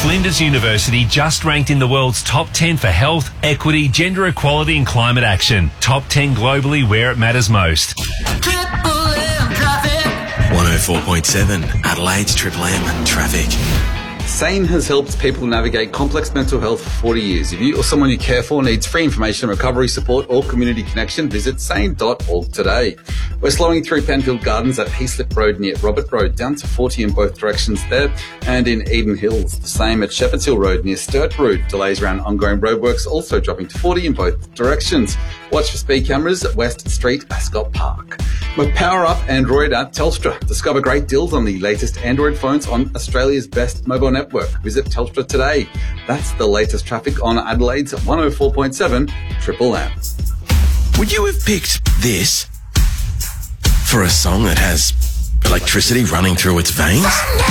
Flinders University just ranked in the world's top 10 for health, equity, gender equality and climate action. Top 10 globally where it matters most. 104.7 Adelaide's Triple M Traffic. SANE has helped people navigate complex mental health for 40 years. If you or someone you care for needs free information, recovery support or community connection, visit sane.org today. We're slowing through Penfield Gardens at Heaslip Road near Robert Road, down to 40 in both directions there, and in Eden Hills. The same at Shepherds Hill Road near Sturt Road. Delays around ongoing roadworks also dropping to 40 in both directions. Watch for speed cameras at West Street, Ascot Park. With Power Up Android at Telstra. Discover great deals on the latest Android phones on Australia's best mobile network. Visit Telstra today. That's the latest traffic on Adelaide's 104.7 Triple M. Would you have picked this for a song that has electricity running through its veins?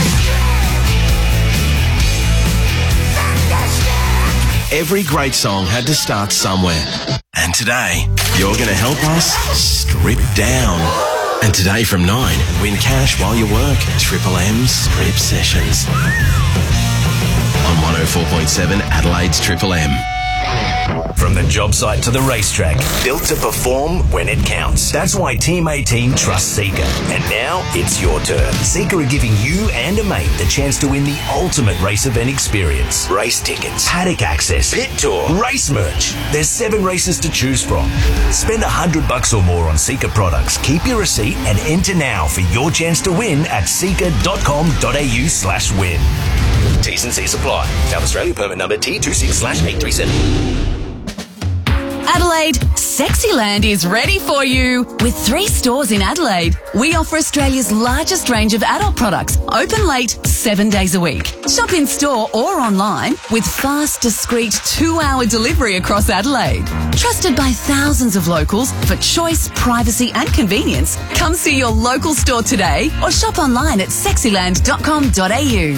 Every great song had to start somewhere. And today, you're going to help us strip down. And today from 9, win cash while you work. Triple M Strip Sessions. On 104.7 Adelaide's Triple M. From the job site to the racetrack, built to perform when it counts. That's why Team 18 trusts Seeker. And now it's your turn. Seeker are giving you and a mate the chance to win the ultimate race event experience. Race tickets, paddock access, pit tour, race merch. There's 7 races to choose from. Spend $100 or more on Seeker products. Keep your receipt and enter now for your chance to win at seeker.com.au/win. T's and C's apply. South Australia permit number T26/837. Adelaide, Sexyland is ready for you. With 3 stores in Adelaide, we offer Australia's largest range of adult products, open late 7 days a week. Shop in store or online with fast, discreet 2-hour delivery across Adelaide. Trusted by thousands of locals for choice, privacy and convenience, come see your local store today or shop online at sexyland.com.au.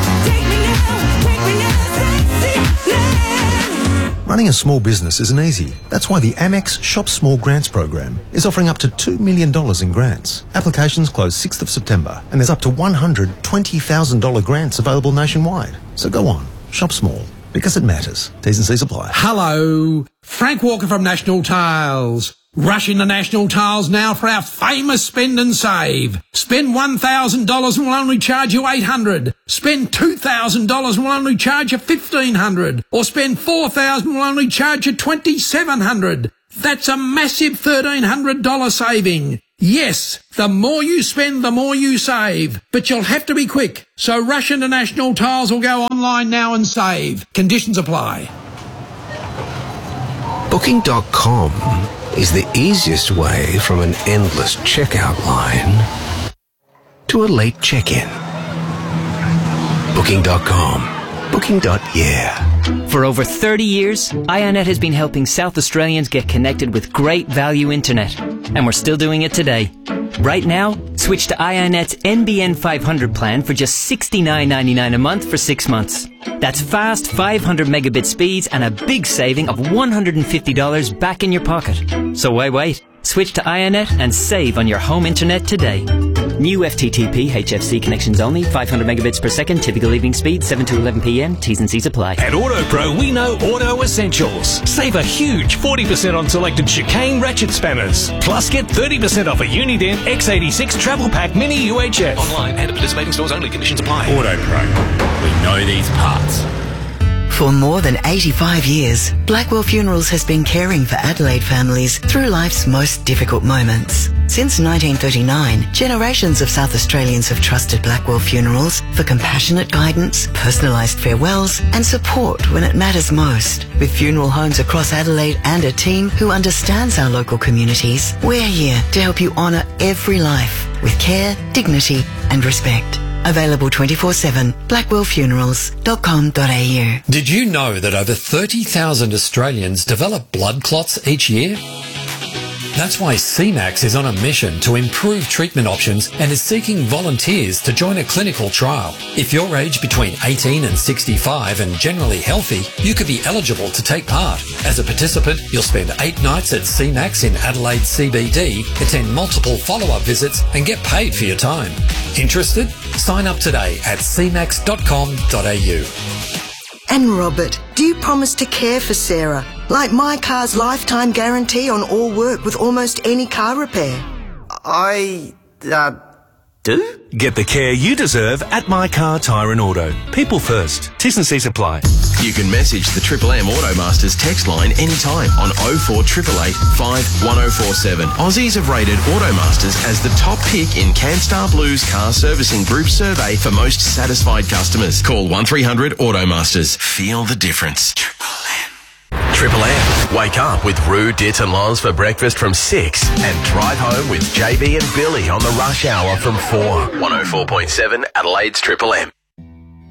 Running a small business isn't easy. That's why the Amex Shop Small Grants program is offering up to $2 million in grants. Applications close 6th of September, and there's up to $120,000 grants available nationwide. So go on, shop small, because it matters. T's and C's apply. Hello, Frank Walker from National Tiles. Rush into National Tiles now for our famous spend and save. Spend $1,000 and we'll only charge you $800. Spend $2,000 and we'll only charge you $1,500. Or spend $4,000 and we'll only charge you $2,700. That's a massive $1,300 saving. Yes, the more you spend, the more you save. But you'll have to be quick. So rush into National Tiles or go online now and save. Conditions apply. Booking.com is the easiest way from an endless checkout line to a late check-in. Booking.com. Booking.yeah. For over 30 years, IONET has been helping South Australians get connected with great value internet. And we're still doing it today. Right now, switch to IONET's NBN 500 plan for just $69.99 a month for 6 months. That's fast 500 megabit speeds and a big saving of $150 back in your pocket. So why wait? Switch to IONET and save on your home internet today. New FTTP HFC connections only, 500 megabits per second, typical evening speed, 7 to 11 p.m. T's and C's apply. At AutoPro, we know auto essentials. Save a huge 40% on selected chicane ratchet spanners. Plus, get 30% off a Uniden X86 Travel Pack Mini UHF. Online and at participating stores only. Conditions apply. AutoPro. We know these parts. For more than 85 years, Blackwell Funerals has been caring for Adelaide families through life's most difficult moments. Since 1939, generations of South Australians have trusted Blackwell Funerals for compassionate guidance, personalised farewells and support when it matters most. With funeral homes across Adelaide and a team who understands our local communities, we're here to help you honour every life with care, dignity and respect. Available 24/7, blackwellfunerals.com.au. Did you know that over 30,000 Australians develop blood clots each year? That's why CMAX is on a mission to improve treatment options and is seeking volunteers to join a clinical trial. If you're aged between 18 and 65 and generally healthy, you could be eligible to take part. As a participant, you'll spend 8 nights at CMAX in Adelaide CBD, attend multiple follow-up visits and get paid for your time. Interested? Sign up today at cmax.com.au. And Robert, do you promise to care for Sarah? Like My Car's lifetime guarantee on all work with almost any car repair? I do? Get the care you deserve at My Car Tyre and Auto. People first. T's and C's apply. You can message the Triple M Automasters text line anytime on 0488 51047. Aussies have rated Automasters as the top pick in Canstar Blues Car Servicing Group survey for most satisfied customers. Call 1300 Automasters. Feel the difference. Triple M. Wake up with Rue, Dit and Loz for breakfast from 6 and drive home with JB and Billy on the rush hour from 4. 104.7 Adelaide's Triple M.